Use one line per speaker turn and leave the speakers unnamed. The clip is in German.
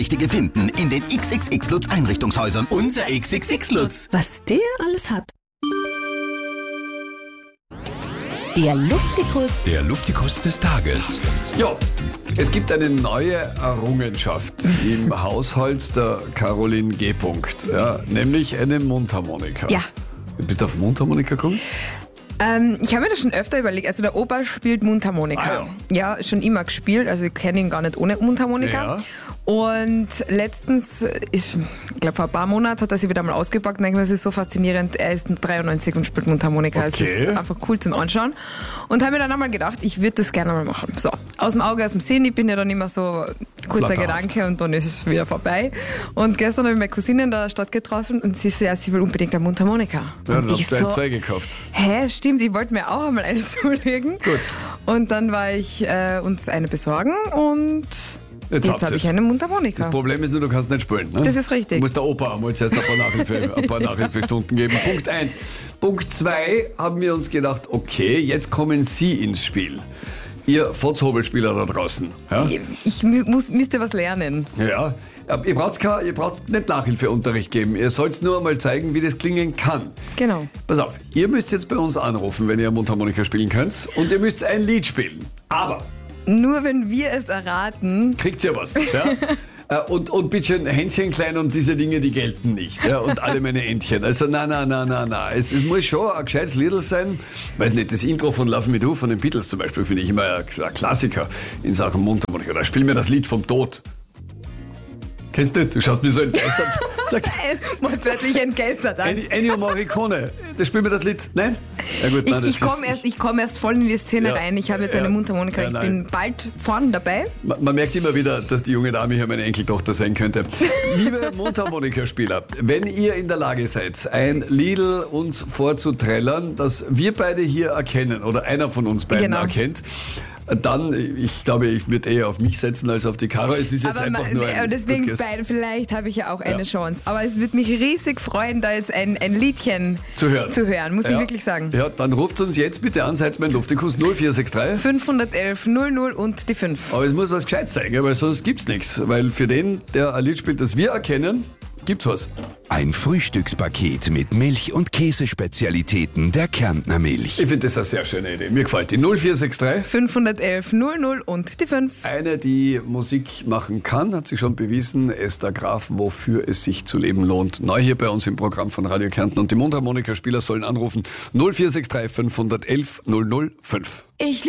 Richtige finden in den XXX Lutz Einrichtungshäusern. Unser XXX Lutz.
Was der alles hat. Der Luftikus.
Der Luftikus des Tages.
Ja, es gibt eine neue Errungenschaft im Haushalt der Caroline G. Ja, nämlich eine Mundharmonika.
Ja.
Bist du auf Mundharmonika gekommen?
Ich habe mir das schon öfter überlegt. Also der Opa spielt Mundharmonika. Ja, schon immer gespielt. Also ich kenne ihn gar nicht ohne Mundharmonika.
Ja.
Und letztens, ich glaube vor ein paar Monaten, hat er sie wieder mal ausgepackt und denke mir, es ist so faszinierend. Er ist 93 und spielt Mundharmonika.
Okay.
Es ist einfach cool zum Anschauen. Und habe mir dann einmal gedacht, ich würde das gerne mal machen. So, aus dem Auge, aus dem Sinn. Ich bin ja dann immer so kurzer
Flatterhaft.
Gedanke und dann ist es wieder vorbei. Und gestern habe ich meine Cousine in der Stadt getroffen und sie so, ja, sie will unbedingt eine Mundharmonika.
Ja,
und
dann
ich
hast du
so,
zwei gekauft.
hä, stimmt, ich wollte mir auch einmal eine zulegen.
Gut.
Und dann war ich uns eine besorgen und
Jetzt
jetzt habe ich eine Mundharmonika.
Das Problem ist nur, du kannst nicht spielen. Ne?
Das ist richtig.
Du musst der Opa einmal zuerst ein paar Nachhilfestunden geben. Punkt 1. Punkt 2 haben wir uns gedacht, okay, jetzt kommen Sie ins Spiel. Ihr Fotzhobelspieler da draußen. Ja?
Ich müsste was lernen.
Ja, aber ihr braucht nicht Nachhilfeunterricht geben. Ihr sollt nur mal zeigen, wie das klingen kann.
Genau.
Pass auf, ihr müsst jetzt bei uns anrufen, wenn ihr Mundharmonika spielen könnt. Und ihr müsst ein Lied spielen. Aber
Nur wenn wir es erraten.
kriegt ihr was. Ja? Und bitte schön, Hänschen klein und diese Dinge, die gelten nicht. Ja? Und alle meine Entchen. Also na. Es muss schon ein gescheites Liedl sein. Weiß nicht, das Intro von Love Me Do von den Beatles zum Beispiel finde ich immer ein Klassiker in Sachen Mundharmonika. Da spielen wir das Lied vom Tod. Kennst du nicht? Du schaust mich so entgeistert. Sag,
Wortwörtlich entgeistert an.
Ennio Morricone, da spielen wir das Lied. Nein? Ja gut, nein,
Ich komme erst voll in die Szene
Ja.
rein. Ich habe jetzt
Ja.
eine Mundharmonika.
Ja,
Ich
nein.
bin bald vorn dabei.
Man merkt immer wieder, dass die junge Dame hier meine Enkeltochter sein könnte. Liebe Mundharmonikaspieler, wenn ihr in der Lage seid, ein Liedl uns vorzuträllern, das wir beide hier erkennen oder einer von uns beiden
Genau.
erkennt, dann, ich glaube, ich würde eher auf mich setzen als auf die Caro. Es ist jetzt einfach nur ein
deswegen,
Podcast
vielleicht habe ich ja auch eine
Ja.
Chance. Aber es würde mich riesig freuen, da jetzt ein Liedchen
zu hören.
muss ich
Ja.
wirklich sagen.
Ja, dann ruft uns jetzt bitte an, seid mein Luftikus 0463.
511 00 und die 5.
Aber es muss was Gescheites sein, gell, weil sonst gibt's nichts. Weil für den, der ein Lied spielt, das wir erkennen, gibt's was.
Ein Frühstückspaket mit Milch- und Käsespezialitäten der Kärntner Milch.
Ich finde das eine sehr schöne Idee. Mir gefällt die 0463.
511 00 und die 5.
Eine, die Musik machen kann, hat sich schon bewiesen. Esther Graf, wofür es sich zu leben lohnt. Neu hier bei uns im Programm von Radio Kärnten. Und die Mundharmonikaspieler sollen anrufen 0463 511 005.